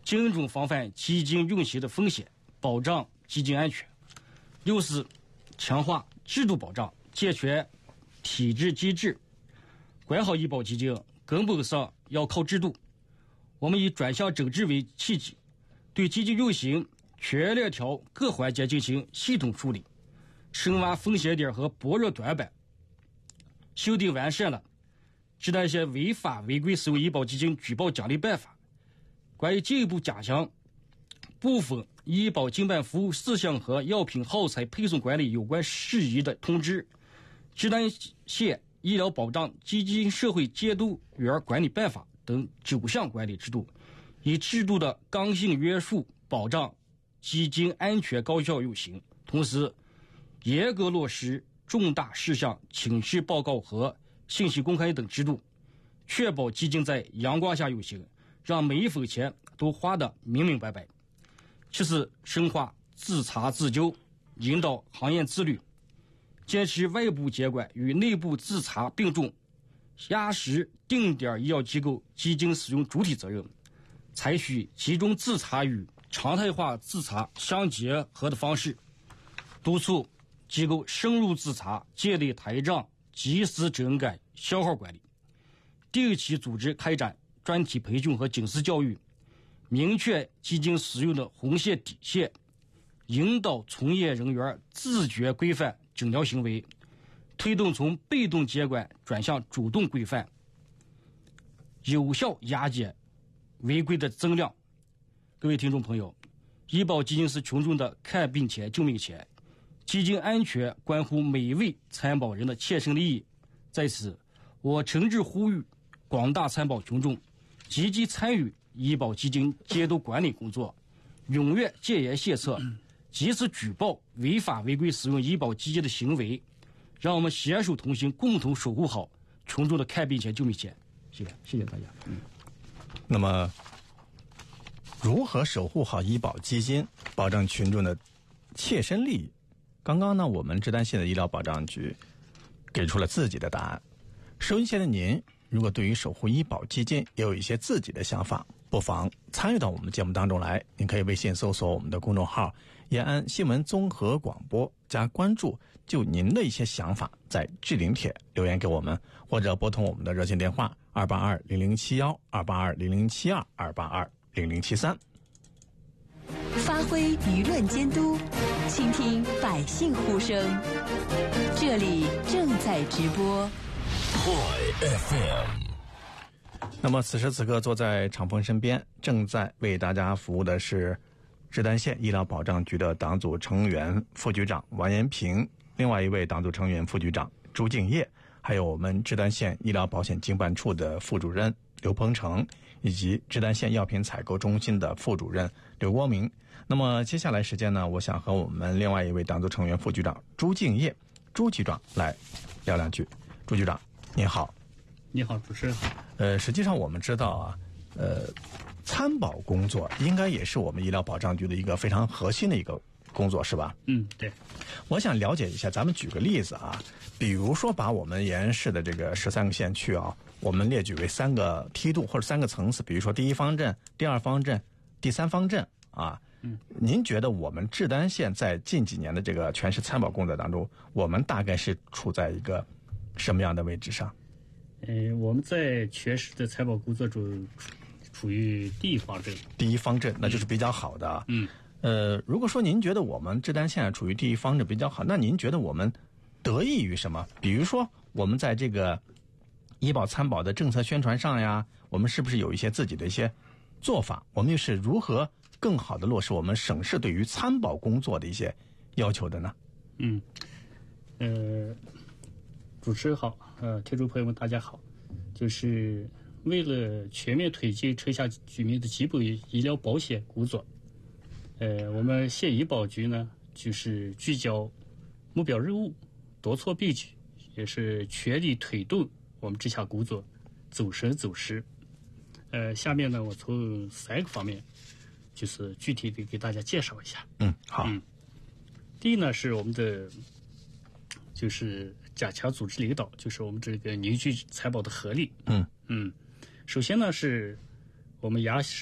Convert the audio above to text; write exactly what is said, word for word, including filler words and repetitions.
精准防范基金运行的风险，保障基金安全。六是强化制度保障，健全体制机制。管好医保基金根本上要靠制度，我们以转向整治为契机，对基金运行全链条各环节进行系统梳理，深挖风险点和薄弱短板，修订完善了治那些违法违规使用医保基金举报奖励办法。关于进一步加强部分医保经办服务事项和药品耗材配送管理有关事宜的通知，治南县医疗保障基金社会监督员管理办法等九项管理制度，以制度的刚性约束保障基金安全高效运行，同时严格落实重大事项请示报告和信息公开等制度，确保基金在阳光下运行，让每一分钱都花得明明白白。其次，深化自查自纠，引导行业自律，坚持外部监管与内部自查并重，压实定点医药机构基金使用主体责任，采取集中自查与常态化自查相结合的方式，督促机构深入自查，建立台账，及时整改消耗管理，定期组织开展专题培训和警示教育，明确基金使用的红线底线，引导从业人员自觉规范诊疗行为，推动从被动监管转向主动规范，有效压减违规的增量。各位听众朋友，医保基金是群众的看病钱救命钱，基金安全关乎每一位参保人的切身利益。在此，我诚挚呼吁广大参保群众积极参与医保基金监督管理工作，踊跃建言献策，及时举报违法违规使用医保基金的行为，让我们携手同行，共同守护好群众的看病钱救命钱。谢谢，谢谢大家。嗯， 那么，如何守护好医保基金，保障群众的切身利益？刚刚呢，我们志丹县的医疗保障局给出了自己的答案。收音机前的您，如果对于守护医保基金也有一些自己的想法，不妨参与到我们的节目当中来。您可以微信搜索我们的公众号延安新闻综合广播加关注，就您的一些想法在置顶帖留言给我们，或者拨通我们的热线电话二八二零零七一二八二零零七二二八二零零七三。 发挥舆论监督，倾听百姓呼声，这里正在直播 F M。 那么此时此刻坐在敞篷身边正在为大家服务的是志丹县医疗保障局的党组成员副局长王延平，另外一位党组成员副局长朱敬业，还有我们志丹县医疗保险经办处的副主任刘鹏程，以及志丹县药品采购中心的副主任刘光明。那么接下来时间呢，我想和我们另外一位党组成员副局长朱敬业朱局长来聊两句。朱局长您好。 你好，主持人好。 呃，实际上我们知道啊，呃，参保工作应该也是我们医疗保障局的一个非常核心的一个工作，是吧？ 嗯，对。 我想了解一下，咱们举个例子啊，比如说把我们延安市的这个十三个县区啊，我们列举为三个梯度或者三个层次，比如说第一方阵、第二方阵、第三方阵啊。嗯，您觉得我们志丹县在近几年的这个全市参保工作当中，我们大概是处在一个什么样的位置上？ 呃，我们在全市的参保工作中处于第一方阵。 第一方阵，那就是比较好的。 嗯。 呃，如果说您觉得我们志丹县处于第一方阵比较好，那您觉得我们得益于什么？比如说，我们在这个医保参保的政策宣传上呀，我们是不是有一些自己的一些做法？我们又是如何更好的落实我们省市对于参保工作的一些要求的呢？ 嗯，呃。主持人好，呃，听众朋友们大家好。就是为了全面推进城下居民的基本医疗保险工作，呃，我们县医保局呢，就是聚焦目标任务，多措并举，也是全力推动我们这项工作走深走实。呃，下面呢，我从三个方面，就是具体的给大家介绍一下。 嗯，好。 嗯，第一呢，是我们的。就是加强组织领导，就是我们这个凝聚参保的合力。 嗯嗯，首先呢是我们延安市